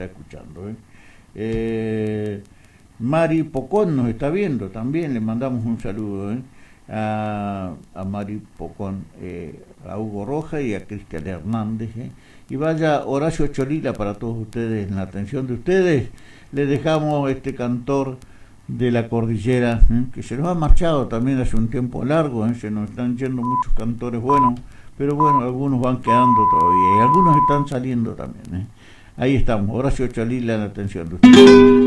escuchando. Mari Pocón nos está viendo también, le mandamos un saludo a Mari Pocón, a Hugo Roja y a Cristian Hernández. Y vaya Horacio Cholila para todos ustedes, en la atención de ustedes. Le dejamos este cantor de la cordillera, que se nos ha marchado también hace un tiempo largo, se nos están yendo muchos cantores buenos, pero bueno, algunos van quedando todavía y algunos están saliendo también. Ahí estamos, Horacio Cholila en la atención de ustedes.